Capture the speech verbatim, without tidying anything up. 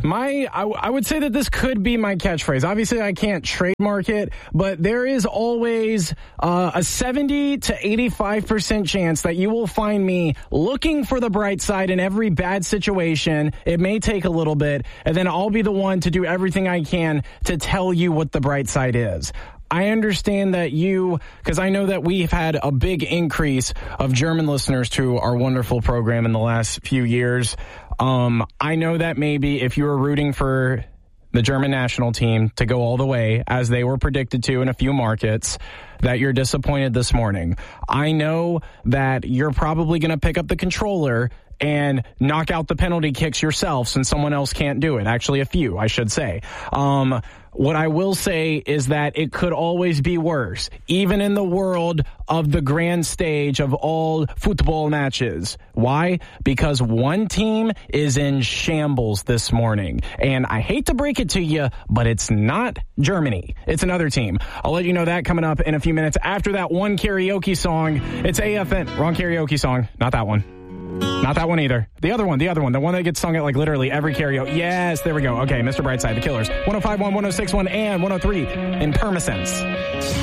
My, I, I would say that this could be my catchphrase. Obviously, I can't trademark it, but there is always uh, a seventy to eighty-five percent chance that you will find me looking for the bright side in every bad situation. It may take a little bit, and then I'll be the one to do everything I can to tell you what the bright side is. I understand that you, because I know that we've had a big increase of German listeners to our wonderful program in the last few years. Um, I know that maybe if you were rooting for the German national team to go all the way, as they were predicted to in a few markets, that you're disappointed this morning. I know that you're probably going to pick up the controller and knock out the penalty kicks yourself since someone else can't do it. Actually, a few, I should say. Um, what I will say is that it could always be worse, even in the world of the grand stage of all football matches. Why? Because one team is in shambles this morning. And I hate to break it to you, but it's not Germany. It's another team. I'll let you know that coming up in a few minutes. After that one karaoke song, it's A F N. Wrong karaoke song. Not that one. Not that one either. The other one, the other one, the one that gets sung at like literally every karaoke. Yes, there we go. Okay, Mister Brightside, The Killers. one oh five point one, one oh six point one, and one oh three in Permasense.